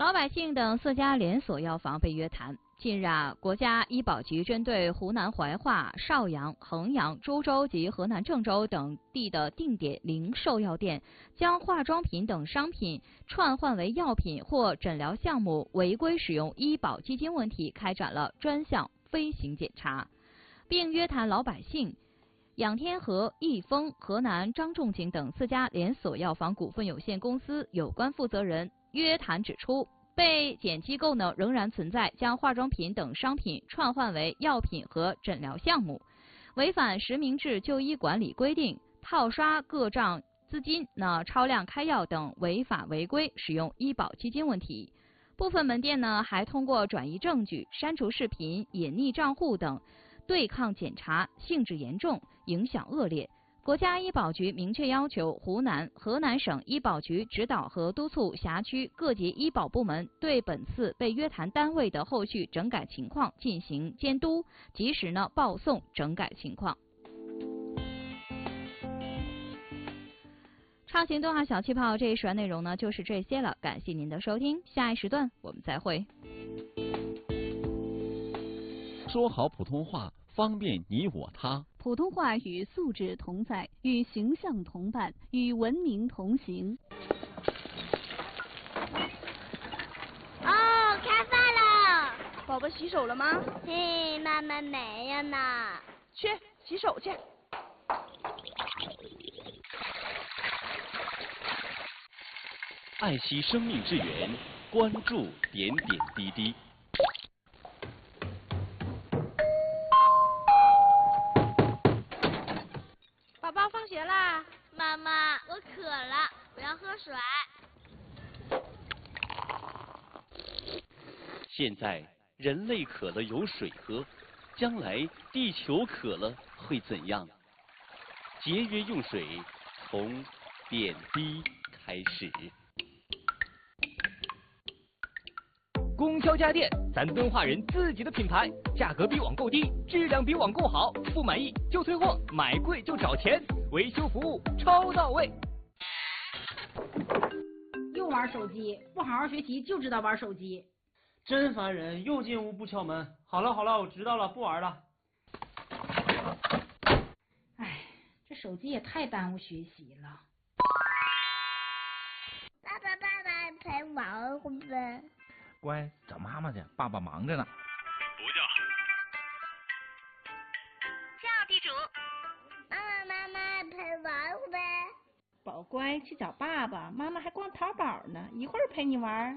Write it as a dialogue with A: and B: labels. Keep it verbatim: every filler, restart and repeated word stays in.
A: 老百姓等四家连锁药房被约谈。近日啊，国家医保局针对湖南怀化、邵阳、衡阳、株洲及河南郑州等地的定点零售药店，将化妆品等商品串换为药品或诊疗项目违规使用医保基金问题，开展了专项飞行检查，并约谈老百姓。仰天河、益丰、河南张仲景等四家连锁药房股份有限公司有关负责人约谈指出，被检机构呢仍然存在将化妆品等商品串换为药品和诊疗项目，违反实名制就医管理规定，套刷各账资金呢超量开药等违法违规使用医保基金问题。部分门店呢还通过转移证据、删除视频、隐匿账户等对抗检查性质严重，影响恶劣。国家医保局明确要求湖南、河南省医保局指导和督促辖区各级医保部门对本次被约谈单位的后续整改情况进行监督，及时呢报送整改情况。畅行动画小气泡这一时段内容呢就是这些了，感谢您的收听，下一时段我们再会。
B: 说好普通话，方便你我他。
C: 普通话与素质同在，与形象同伴，与文明同行。
D: 哦，开饭了！
E: 宝宝洗手了吗？
D: 嘿，妈妈没有呢。
E: 去洗手去。
B: 爱惜生命之源，关注点点滴滴。
E: 宝宝放学啦！
D: 妈妈，我渴了，我要喝水。
B: 现在人类渴了有水喝，将来地球渴了会怎样？节约用水，从点滴开始。
F: 供销家电，咱敦化人自己的品牌，价格比网购低，质量比网购好，不满意就退货，买贵就找钱，维修服务超到位。
G: 又玩手机，不好好学习就知道玩手机，
H: 真烦人！又进屋不敲门。好了好了，我知道了，不玩了。
G: 哎，这手机也太耽误学习了。
D: 爸爸爸爸陪玩会呗。
I: 乖，找妈妈去，爸爸忙着呢。
J: 不叫。
D: 叫地主。妈妈妈妈陪玩会呗。
G: 宝乖，去找爸爸，妈妈还逛淘宝呢，一会儿陪你玩。